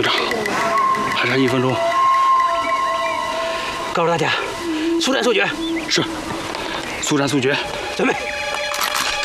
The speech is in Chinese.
队长，还差1分钟。 告诉大家，速战速决。 是，速战速决， 准备。